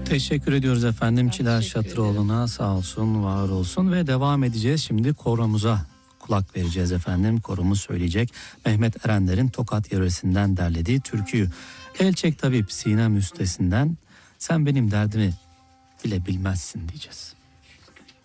Teşekkür ediyoruz efendim Çiler teşekkür Şatıroğlu'na, sağ olsun, var olsun ve devam edeceğiz. Şimdi koromuza kulak vereceğiz efendim. Koromuz söyleyecek Mehmet Erenler'in Tokat yöresinden derlediği türküyü. Elçek Tabip Sinem Üstesi'nden Sen Benim Derdimi Bile Bilmezsin diyeceğiz.